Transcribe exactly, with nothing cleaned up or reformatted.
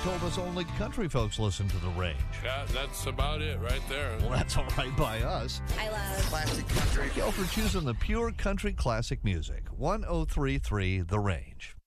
told us only country folks listen to the range. Yeah, that's about it right there. Well, that's all right by us. I love classic country. Thank y'all for choosing the pure country classic music. one oh three point three The Range.